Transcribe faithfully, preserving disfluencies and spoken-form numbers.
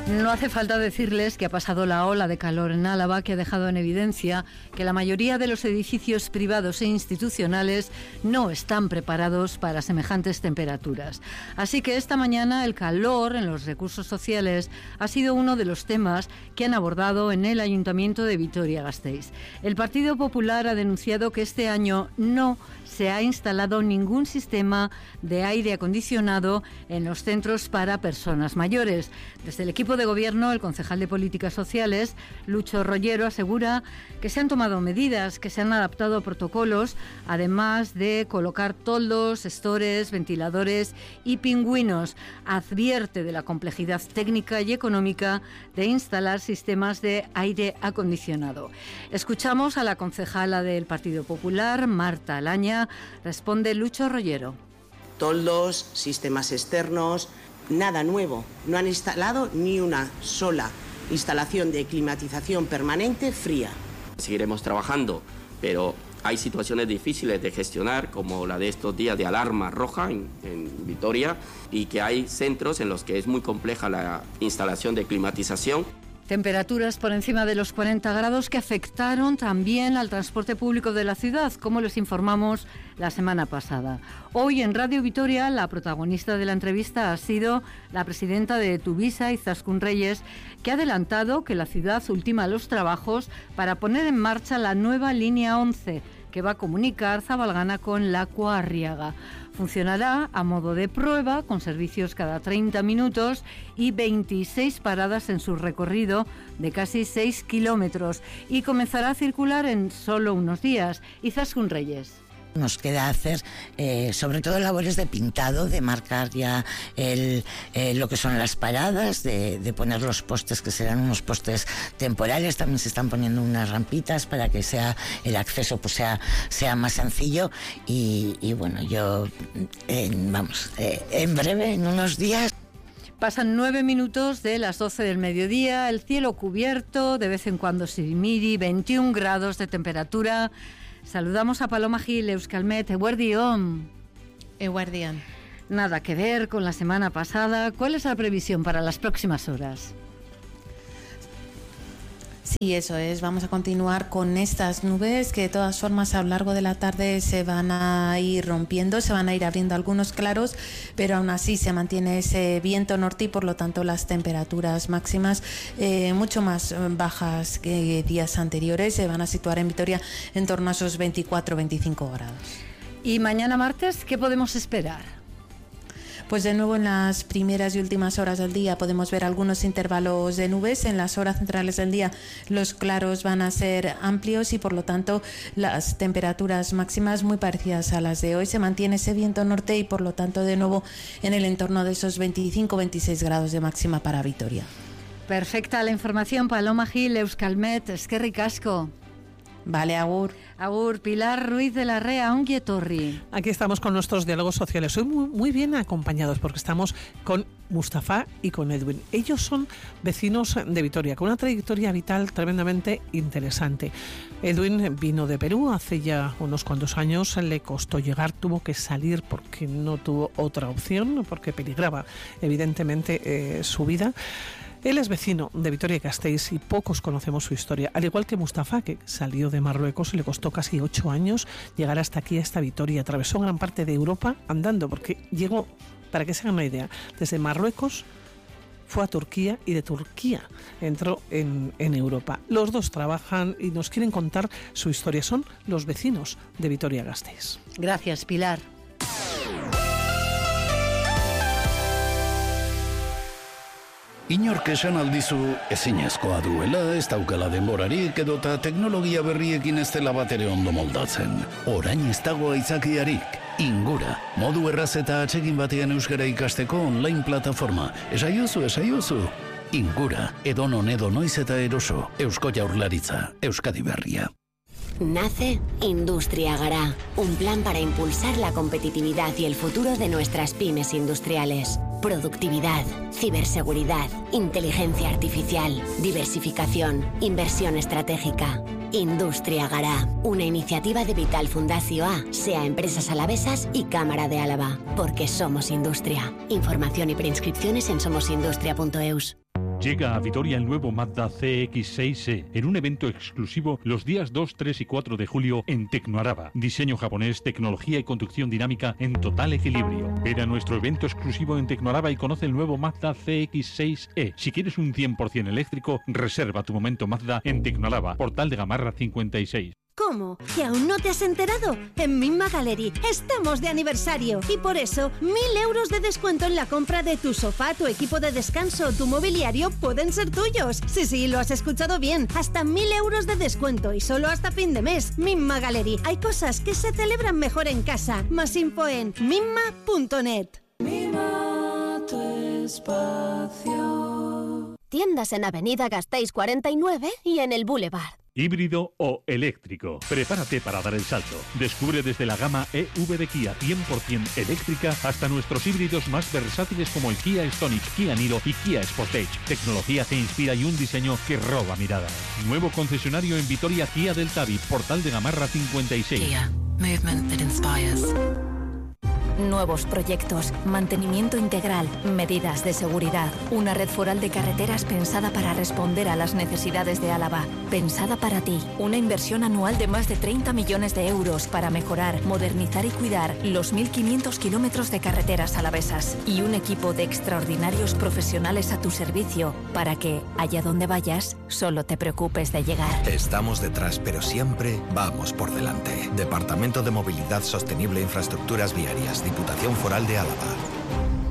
No hace falta decirles que ha pasado la ola de calor en Álava, que ha dejado en evidencia que la mayoría de los edificios privados e institucionales no están preparados para semejantes temperaturas. Así que esta mañana el calor en los recursos sociales ha sido uno de los temas que han abordado en el Ayuntamiento de Vitoria-Gasteiz. El Partido Popular ha denunciado que este año no se ha instalado ningún sistema de aire acondicionado en los centros para personas mayores. Desde el equipo de gobierno, el concejal de Políticas Sociales, Lucho Rollero, asegura que se han tomado medidas, que se han adaptado protocolos, además de colocar toldos, estores, ventiladores y pingüinos. Advierte de la complejidad técnica y económica de instalar sistemas de aire acondicionado. Escuchamos a la concejala del Partido Popular, Marta Alaña. Responde Lucho Rollero. Toldos, sistemas externos, nada nuevo. No han instalado ni una sola instalación de climatización permanente fría. Seguiremos trabajando, pero hay situaciones difíciles de gestionar, como la de estos días de alarma roja en, en Vitoria, y que hay centros en los que es muy compleja la instalación de climatización. Temperaturas por encima de los cuarenta grados que afectaron también al transporte público de la ciudad, como les informamos la semana pasada. Hoy en Radio Vitoria la protagonista de la entrevista ha sido la presidenta de Tuvisa, Izaskun Reyes, que ha adelantado que la ciudad ultima los trabajos para poner en marcha la nueva línea once, que va a comunicar Zabalgana con Lakua Arriaga. Funcionará a modo de prueba, con servicios cada treinta minutos y veintiséis paradas en su recorrido de casi seis kilómetros, y comenzará a circular en solo unos días. Izaskun Reyes. Nos queda hacer eh, sobre todo labores de pintado, de marcar ya el, eh, lo que son las paradas, de, de poner los postes, que serán unos postes temporales. También se están poniendo unas rampitas para que sea el acceso pues sea, sea más sencillo. Y, y bueno, yo, eh, vamos, eh, en breve, en unos días. Pasan nueve minutos de las doce del mediodía, el cielo cubierto, de vez en cuando sirimiri, veintiún grados de temperatura. Saludamos a Paloma Gil, Euskalmet, Eguerdión. Eguerdión. Nada que ver con la semana pasada. ¿Cuál es la previsión para las próximas horas? Sí, eso es. Vamos a continuar con estas nubes que de todas formas a lo largo de la tarde se van a ir rompiendo, se van a ir abriendo algunos claros, pero aún así se mantiene ese viento norte y por lo tanto las temperaturas máximas eh, mucho más bajas que días anteriores. Se van a situar en Vitoria en torno a esos veinticuatro a veinticinco grados. ¿Y mañana martes qué podemos esperar? Pues de nuevo en las primeras y últimas horas del día podemos ver algunos intervalos de nubes. En las horas centrales del día los claros van a ser amplios y por lo tanto las temperaturas máximas muy parecidas a las de hoy. Se mantiene ese viento norte y por lo tanto de nuevo en el entorno de esos veinticinco a veintiséis grados de máxima para Vitoria. Perfecta la información, Paloma Gil, Euskalmet, eskerrik asko. Vale, agur. Agur, Pilar Ruiz de la Rea, ongi etorri. Aquí estamos con nuestros diálogos sociales. Hoy muy, muy bien acompañados porque estamos con Mustafa y con Edwin. Ellos son vecinos de Vitoria, con una trayectoria vital tremendamente interesante. Edwin vino de Perú hace ya unos cuantos años, le costó llegar, tuvo que salir porque no tuvo otra opción, porque peligraba evidentemente eh, su vida. Él es vecino de Vitoria-Gasteiz y pocos conocemos su historia, al igual que Mustafa, que salió de Marruecos y le costó casi ocho años llegar hasta aquí, a esta Vitoria. Atravesó gran parte de Europa andando, porque llegó, para que se hagan una idea, desde Marruecos fue a Turquía y de Turquía entró en, en Europa. Los dos trabajan y nos quieren contar su historia. Son los vecinos de Vitoria-Gasteiz. Gracias, Pilar. Inork esan aldizu ezinezkoa duela, ez daukala denborarik edota teknologia berriekin ez dela batere ondo moldatzen. Orain ez dago aitzakiarik. Ingura, modu erraz eta atsegin batean euskara ikasteko online plataforma. Esaiozu, esaiozu. Ingura, edonon edo noiz eta eroso. Eusko Jaurlaritza, Euskadi Berria. Nace Industria Gara, un plan para impulsar la competitividad y el futuro de nuestras pymes industriales. Productividad, ciberseguridad, inteligencia artificial, diversificación, inversión estratégica. Industria Gara, una iniciativa de Vital Fundación A, SEA Empresas Alavesas y Cámara de Álava, porque somos industria. Información y preinscripciones en somosindustria punto eus. Llega a Vitoria el nuevo Mazda C X seis E en un evento exclusivo los días dos, tres y cuatro de julio en Tecnoaraba. Diseño japonés, tecnología y conducción dinámica en total equilibrio. Ven a nuestro evento exclusivo en Tecnoaraba y conoce el nuevo Mazda C X seis E. Si quieres un cien por ciento eléctrico, reserva tu momento Mazda en Tecnoaraba, Portal de Gamarra cincuenta y seis. ¿Cómo? ¿Que aún no te has enterado? En Minma Gallery estamos de aniversario y por eso mil euros de descuento en la compra de tu sofá, tu equipo de descanso o tu mobiliario pueden ser tuyos. Sí, sí, lo has escuchado bien. Hasta mil euros de descuento y solo hasta fin de mes. Minma Gallery. Hay cosas que se celebran mejor en casa. Más info en minma punto net. Mima tu espacio. Tiendas en Avenida Gasteiz cuarenta y nueve y en el Boulevard. Híbrido o eléctrico. Prepárate para dar el salto. Descubre desde la gama E V de Kia cien por ciento eléctrica hasta nuestros híbridos más versátiles como el Kia Stonic, Kia Niro y Kia Sportage. Tecnología que inspira y un diseño que roba miradas. Nuevo concesionario en Vitoria, Kia del Tabi, Portal de Gamarra cincuenta y seis. Kia. Movement that inspires. Nuevos proyectos, mantenimiento integral, medidas de seguridad, una red foral de carreteras pensada para responder a las necesidades de Álava, pensada para ti, una inversión anual de más de treinta millones de euros para mejorar, modernizar y cuidar los mil quinientos kilómetros de carreteras alavesas y un equipo de extraordinarios profesionales a tu servicio para que, allá donde vayas, solo te preocupes de llegar. Estamos detrás, pero siempre vamos por delante. Departamento de Movilidad Sostenible e Infraestructuras Viarias, Diputación Foral de Álava.